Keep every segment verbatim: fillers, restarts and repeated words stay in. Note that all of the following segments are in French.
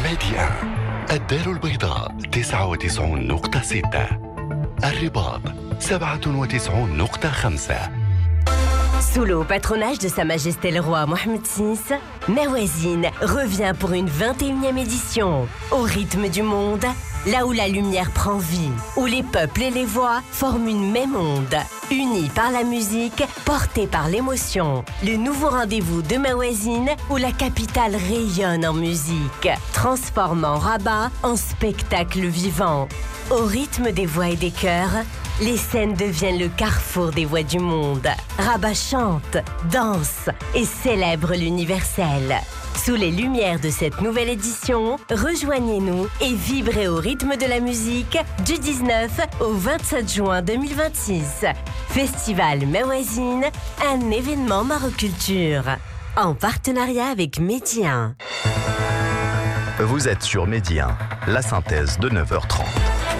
ميديا الدار البيضاء تسعة وتسعون نقطة ستة، الرباط سبعة وتسعون نقطة خمسة. Sous le haut patronage de Sa Majesté le Roi Mohammed six, Mawazine revient pour une vingt et unième édition. Au rythme du monde, là où la lumière prend vie, où les peuples et les voix forment une même onde. Unis par la musique, portés par l'émotion. Le nouveau rendez-vous de Mawazine, où la capitale rayonne en musique, transformant Rabat en spectacle vivant. Au rythme des voix et des chœurs, les scènes deviennent le carrefour des voix du monde. Rabat chante, danse et célèbre l'universel. Sous les lumières de cette nouvelle édition, rejoignez-nous et vibrez au rythme de la musique du dix-neuf au vingt-sept juin deux mille vingt-six. Festival Mawazine, un événement Maroculture. En partenariat avec Média. Vous êtes sur Média, la synthèse de neuf heures trente.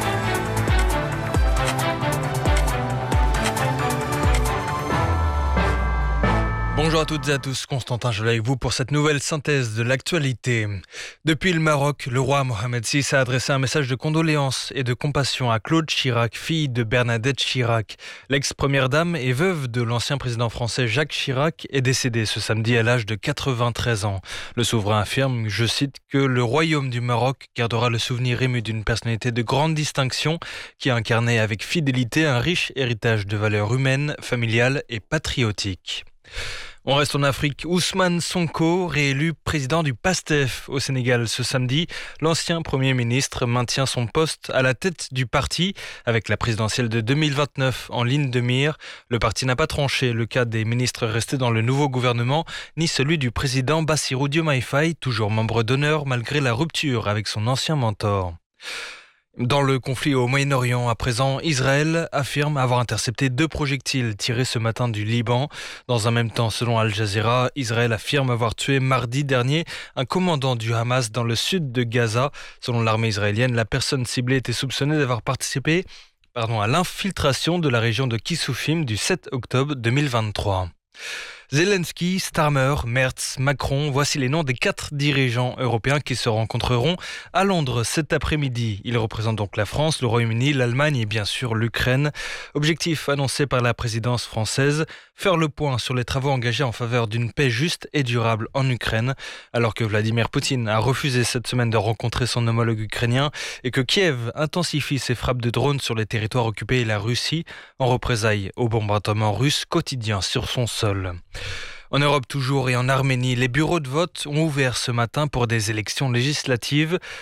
Bonjour à toutes et à tous, Constantin Joly avec vous pour cette nouvelle synthèse de l'actualité. Depuis le Maroc, le roi Mohammed six a adressé un message de condoléances et de compassion à Claude Chirac, fille de Bernadette Chirac. L'ex-première dame et veuve de l'ancien président français Jacques Chirac est décédée ce samedi à l'âge de quatre-vingt-treize ans. Le souverain affirme, je cite, que le royaume du Maroc gardera le souvenir ému d'une personnalité de grande distinction qui a incarné avec fidélité un riche héritage de valeurs humaines, familiales et patriotiques. On reste en Afrique. Ousmane Sonko, réélu président du PASTEF au Sénégal ce samedi. L'ancien Premier ministre maintient son poste à la tête du parti avec la présidentielle de deux mille vingt-neuf en ligne de mire. Le parti n'a pas tranché le cas des ministres restés dans le nouveau gouvernement, ni celui du président Bassirou Diomaye Faye, toujours membre d'honneur malgré la rupture avec son ancien mentor. Dans le conflit au Moyen-Orient, à présent, Israël affirme avoir intercepté deux projectiles tirés ce matin du Liban. Dans un même temps, selon Al Jazeera, Israël affirme avoir tué mardi dernier un commandant du Hamas dans le sud de Gaza. Selon l'armée israélienne, la personne ciblée était soupçonnée d'avoir participé pardon, à l'infiltration de la région de Kissoufim du sept octobre deux mille vingt-trois. Zelensky, Starmer, Merz, Macron, voici les noms des quatre dirigeants européens qui se rencontreront à Londres cet après-midi. Ils représentent donc la France, le Royaume-Uni, l'Allemagne et bien sûr l'Ukraine. Objectif annoncé par la présidence française, faire le point sur les travaux engagés en faveur d'une paix juste et durable en Ukraine. Alors que Vladimir Poutine a refusé cette semaine de rencontrer son homologue ukrainien et que Kiev intensifie ses frappes de drones sur les territoires occupés et la Russie en représailles aux bombardements russes quotidiens sur son sol. En Europe toujours et en Arménie, les bureaux de vote ont ouvert ce matin pour des élections législatives.